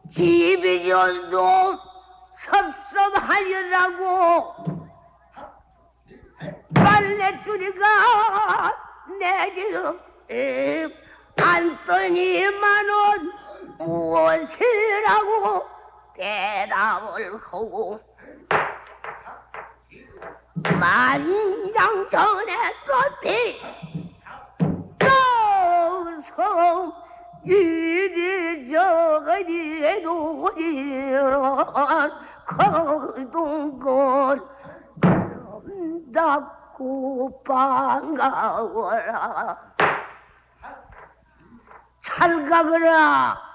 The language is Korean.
지비전도 섭섭하리라고 빨래줄이가 내 지금 안더니만은 무엇이라고 대답을 하고 만장전에 높이 떠서 이리저리 노지런 거동건 아름답고 반가워라 잘 가거라